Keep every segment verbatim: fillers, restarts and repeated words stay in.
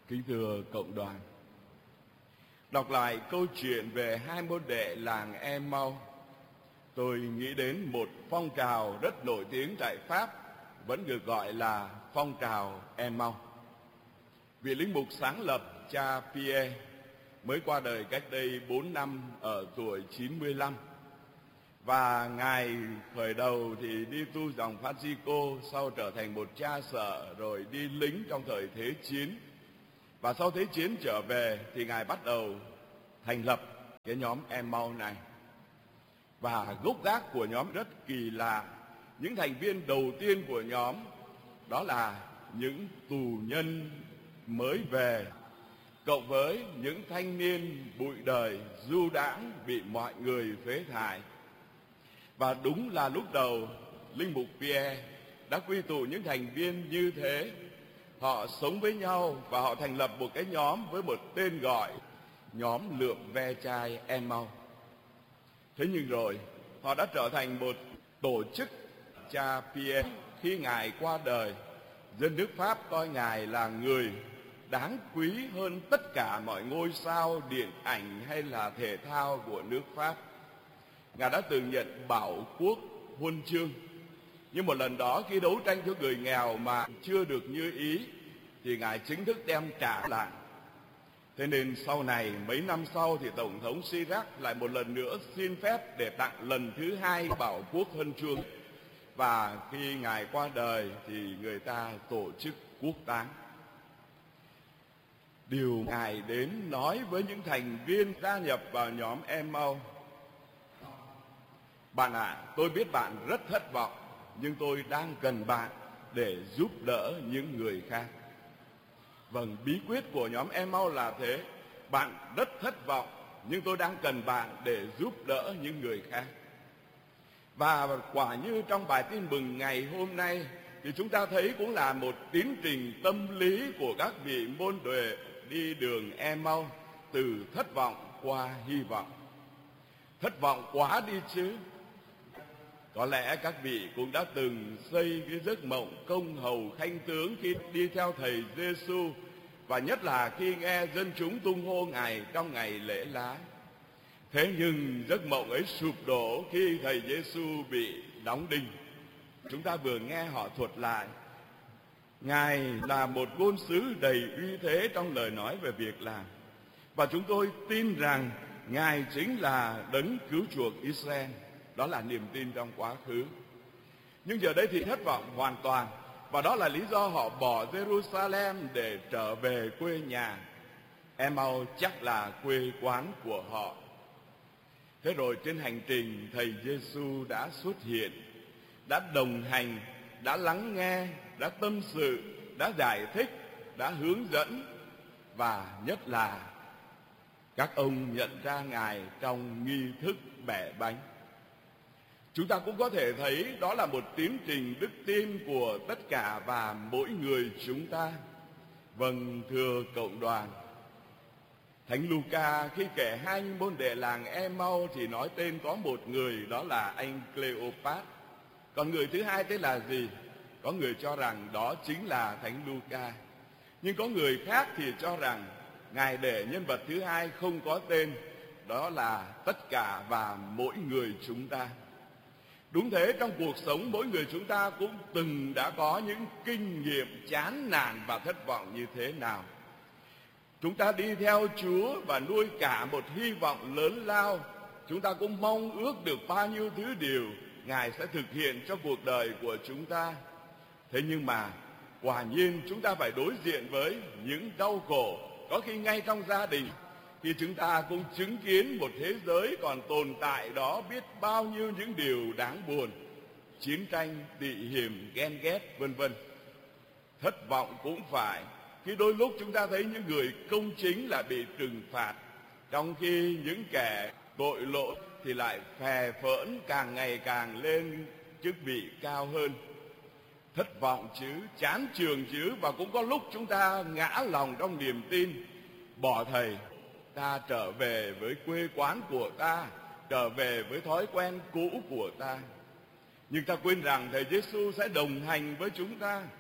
Kính thưa cộng đoàn, đọc lại câu chuyện về hai môn đệ làng Em-mau, tôi nghĩ đến một phong trào rất nổi tiếng tại Pháp, vẫn được gọi là phong trào Em-mau. Vị linh mục sáng lập cha Pierre mới qua đời cách đây bốn năm ở tuổi chín mươi lăm. Và ngài khởi đầu thì đi tu dòng Francisco, sau trở thành một cha sở, rồi đi lính trong thời Thế chiến. Và sau Thế chiến trở về thì ngài bắt đầu thành lập cái nhóm Em-mau này. Và gốc gác của nhóm rất kỳ lạ. Những thành viên đầu tiên của nhóm đó là những tù nhân mới về, cộng với những thanh niên bụi đời du đãng bị mọi người phế thải. Và đúng là lúc đầu linh mục Pierre đã quy tụ những thành viên như thế. Họ sống với nhau và họ thành lập một cái nhóm với một tên gọi nhóm lượm ve chai Em-mau. Thế nhưng rồi họ đã trở thành một tổ chức. Cha Pierre khi ngài qua đời, dân nước Pháp coi ngài là người đáng quý hơn tất cả mọi ngôi sao điện ảnh hay là thể thao của nước Pháp. Ngài đã từng nhận Bảo Quốc Huân chương. Nhưng một lần đó khi đấu tranh cho người nghèo mà chưa được như ý thì ngài chính thức đem trả lại. Thế nên sau này, mấy năm sau thì Tổng thống Chirac lại một lần nữa xin phép để tặng lần thứ hai Bảo Quốc Huân chương. Và khi ngài qua đời thì người ta tổ chức quốc táng. Điều ngài đến nói với những thành viên gia nhập vào nhóm Em-mau: bạn ạ, à, tôi biết bạn rất thất vọng, nhưng tôi đang cần bạn để giúp đỡ những người khác. Vâng, bí quyết của nhóm Em-mau là thế. Bạn rất thất vọng, nhưng tôi đang cần bạn để giúp đỡ những người khác. Và quả như trong bài tin mừng ngày hôm nay thì chúng ta thấy cũng là một tiến trình tâm lý của các vị môn đệ đi đường Em-mau, từ thất vọng qua hy vọng. Thất vọng quá đi chứ. Có lẽ các vị cũng đã từng xây cái giấc mộng công hầu khanh tướng khi đi theo thầy Giêsu, và nhất là khi nghe dân chúng tung hô ngài trong ngày lễ lá. Thế nhưng giấc mộng ấy sụp đổ khi thầy Giêsu bị đóng đinh. Chúng ta vừa nghe họ thuật lại, ngài là một ngôn sứ đầy uy thế trong lời nói về việc làm, và chúng tôi tin rằng ngài chính là đấng cứu chuộc Israel. Đó là niềm tin trong quá khứ. Nhưng giờ đây thì thất vọng hoàn toàn, và đó là lý do họ bỏ Jerusalem để trở về quê nhà. Em-mau chắc là quê quán của họ. Thế rồi trên hành trình, thầy Giêsu đã xuất hiện, đã đồng hành, đã lắng nghe, đã tâm sự, đã giải thích, đã hướng dẫn, và nhất là các ông nhận ra ngài trong nghi thức bẻ bánh. Chúng ta cũng có thể thấy đó là một tiến trình đức tin của tất cả và mỗi người chúng ta. Vâng, thưa cộng đoàn, Thánh Luca khi kể hai môn đệ làng Em-mau thì nói tên có một người, đó là anh Cleopat. Còn người thứ hai tên là gì? Có người cho rằng đó chính là Thánh Luca. Nhưng có người khác thì cho rằng ngài để nhân vật thứ hai không có tên, đó là tất cả và mỗi người chúng ta. Đúng thế, trong cuộc sống mỗi người chúng ta cũng từng đã có những kinh nghiệm chán nản và thất vọng như thế nào. Chúng ta đi theo Chúa và nuôi cả một hy vọng lớn lao. Chúng ta cũng mong ước được bao nhiêu thứ điều ngài sẽ thực hiện cho cuộc đời của chúng ta. Thế nhưng mà quả nhiên chúng ta phải đối diện với những đau khổ, có khi ngay trong gia đình, khi chúng ta cũng chứng kiến một thế giới còn tồn tại đó biết bao nhiêu những điều đáng buồn, chiến tranh, tị hiềm, ghen ghét, vân vân. Thất vọng cũng phải khi đôi lúc chúng ta thấy những người công chính là bị trừng phạt, trong khi những kẻ tội lỗi thì lại phè phỡn càng ngày càng lên chức vị cao hơn. Thất vọng chứ, chán trường chứ, và cũng có lúc chúng ta ngã lòng trong niềm tin, bỏ thầy, ta trở về với quê quán của ta, trở về với thói quen cũ của ta. Nhưng ta quên rằng thầy Giêsu sẽ đồng hành với chúng ta.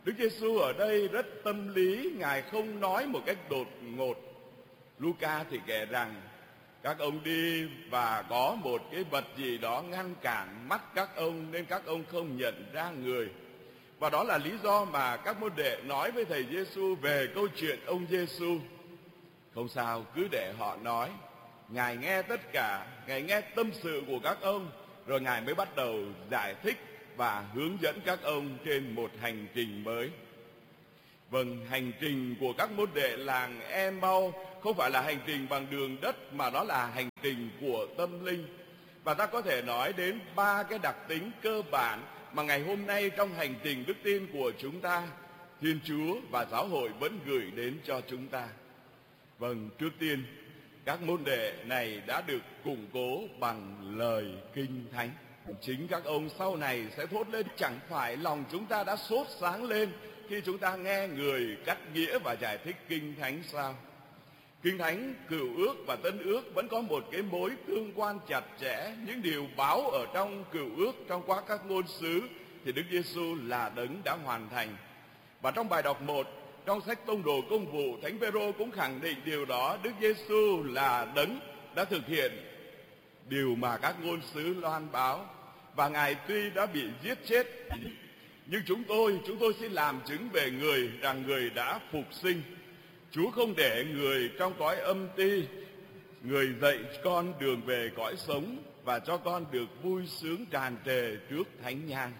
Đức Giêsu ở đây rất tâm lý, Ngài không nói một cách đột ngột. Luca thì kể rằng các ông đi và có một cái vật gì đó ngăn cản mắt các ông nên các ông không nhận ra người. Và đó là lý do mà các môn đệ nói với thầy Giêsu về câu chuyện ông Giêsu. Không sao, cứ để họ nói. Ngài nghe tất cả, Ngài nghe tâm sự của các ông, rồi Ngài mới bắt đầu giải thích và hướng dẫn các ông trên một hành trình mới. Vâng, hành trình của các môn đệ làng Em-mau không phải là hành trình bằng đường đất, mà đó là hành trình của tâm linh. Và ta có thể nói đến ba cái đặc tính cơ bản mà ngày hôm nay trong hành trình đức tin của chúng ta, Thiên Chúa và giáo hội vẫn gửi đến cho chúng ta. Vâng, trước tiên, các môn đệ này đã được củng cố bằng lời Kinh Thánh. Chính các ông sau này sẽ thốt lên, chẳng phải lòng chúng ta đã sốt sáng lên khi chúng ta nghe người cắt nghĩa và giải thích Kinh Thánh sao? Kinh Thánh, Cựu Ước và Tân Ước vẫn có một cái mối tương quan chặt chẽ. Những điều báo ở trong Cựu Ước, trong quá các ngôn sứ thì Đức Giêsu là đấng đã hoàn thành. Và trong bài đọc một, trong sách Tông đồ Công vụ, Thánh Phêrô cũng khẳng định điều đó. Đức Giêsu là đấng đã thực hiện điều mà các ngôn sứ loan báo. Và Ngài tuy đã bị giết chết, nhưng chúng tôi, chúng tôi xin làm chứng về người rằng người đã phục sinh. Chúa không để người trong cõi âm ti, người dạy con đường về cõi sống và cho con được vui sướng tràn trề trước thánh nhang.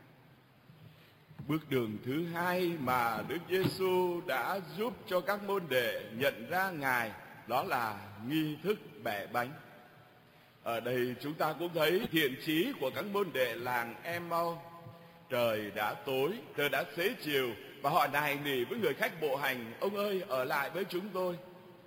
Bước đường thứ hai mà Đức Giêsu đã giúp cho các môn đệ nhận ra Ngài, đó là nghi thức bẻ bánh. Ở đây chúng ta cũng thấy thiện chí của các môn đệ làng Em-mau. Trời đã tối, trời đã xế chiều, và họ nài nỉ với người khách bộ hành, ông ơi, ở lại với chúng tôi.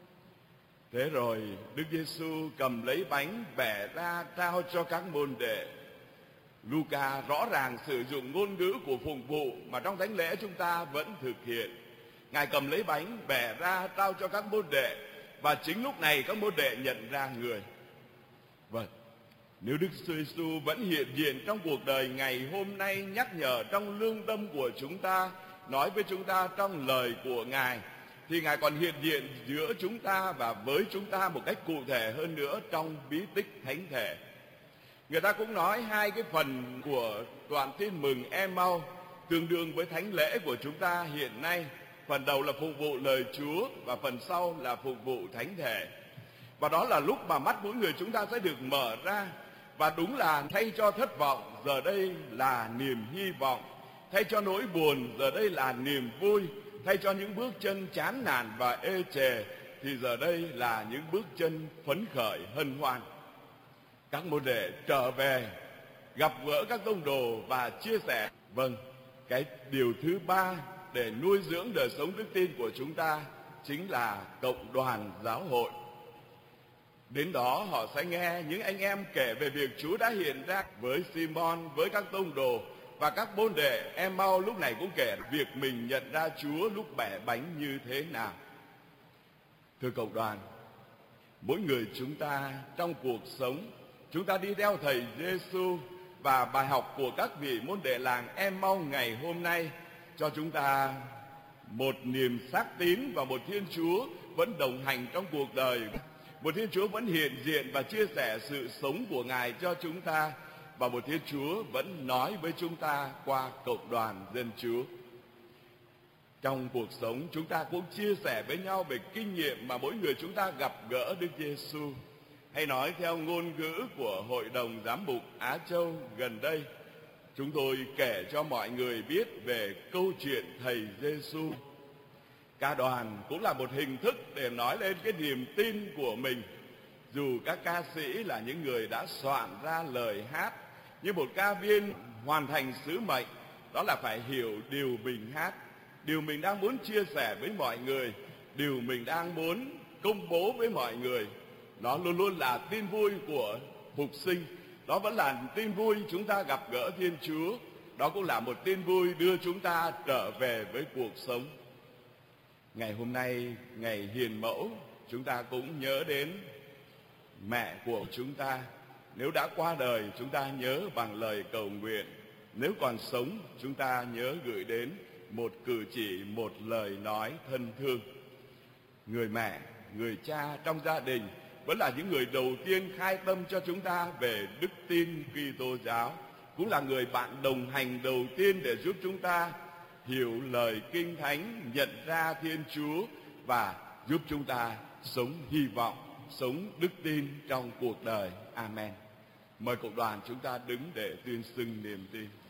Thế rồi Đức Giêsu cầm lấy bánh bẻ ra trao cho các môn đệ. Luca rõ ràng sử dụng ngôn ngữ của phục vụ mà trong thánh lễ chúng ta vẫn thực hiện. Ngài cầm lấy bánh bẻ ra trao cho các môn đệ, và chính lúc này các môn đệ nhận ra người. Vâng, nếu Đức Giêsu vẫn hiện diện trong cuộc đời ngày hôm nay, nhắc nhở trong lương tâm của chúng ta, nói với chúng ta trong lời của Ngài, thì Ngài còn hiện diện giữa chúng ta và với chúng ta một cách cụ thể hơn nữa trong bí tích thánh thể. Người ta cũng nói hai cái phần của đoạn tin mừng Em-mau tương đương với thánh lễ của chúng ta hiện nay. Phần đầu là phục vụ lời Chúa và phần sau là phục vụ thánh thể. Và đó là lúc mà mắt mỗi người chúng ta sẽ được mở ra. Và đúng là thay cho thất vọng, giờ đây là niềm hy vọng. Thay cho nỗi buồn, giờ đây là niềm vui. Thay cho những bước chân chán nản và ê chề, thì giờ đây là những bước chân phấn khởi hân hoan. Các môn đệ trở về, gặp gỡ các tông đồ và chia sẻ. Vâng, cái điều thứ ba để nuôi dưỡng đời sống đức tin của chúng ta chính là cộng đoàn giáo hội. Đến đó họ sẽ nghe những anh em kể về việc Chúa đã hiện ra với Simon, với các tông đồ, và các môn đệ Em-mau lúc này cũng kể việc mình nhận ra Chúa lúc bẻ bánh như thế nào. Thưa cộng đoàn, mỗi người chúng ta trong cuộc sống, chúng ta đi theo thầy Giêsu, và bài học của các vị môn đệ làng Em-mau ngày hôm nay cho chúng ta một niềm xác tín và một Thiên Chúa vẫn đồng hành trong cuộc đời. Một Thiên Chúa vẫn hiện diện và chia sẻ sự sống của Ngài cho chúng ta, và một Thiên Chúa vẫn nói với chúng ta qua cộng đoàn dân Chúa. Trong cuộc sống chúng ta cũng chia sẻ với nhau về kinh nghiệm mà mỗi người chúng ta gặp gỡ Đức Giêsu. Hay nói theo ngôn ngữ của Hội đồng Giám mục Á Châu gần đây, chúng tôi kể cho mọi người biết về câu chuyện thầy Giêsu. Ca đoàn cũng là một hình thức để nói lên cái niềm tin của mình. Dù các ca sĩ là những người đã soạn ra lời hát, nhưng một ca viên hoàn thành sứ mệnh, đó là phải hiểu điều mình hát, điều mình đang muốn chia sẻ với mọi người, điều mình đang muốn công bố với mọi người. Nó luôn luôn là tin vui của phục sinh. Đó vẫn là tin vui chúng ta gặp gỡ Thiên Chúa. Đó cũng là một tin vui đưa chúng ta trở về với cuộc sống. Ngày hôm nay, ngày hiền mẫu, chúng ta cũng nhớ đến mẹ của chúng ta. Nếu đã qua đời, chúng ta nhớ bằng lời cầu nguyện. Nếu còn sống, chúng ta nhớ gửi đến một cử chỉ, một lời nói thân thương. Người mẹ, người cha trong gia đình vẫn là những người đầu tiên khai tâm cho chúng ta về đức tin Kitô giáo, cũng là người bạn đồng hành đầu tiên để giúp chúng ta hiểu lời Kinh Thánh, nhận ra Thiên Chúa và giúp chúng ta sống hy vọng, sống đức tin trong cuộc đời. Amen. Mời cộng đoàn chúng ta đứng để tuyên xưng niềm tin.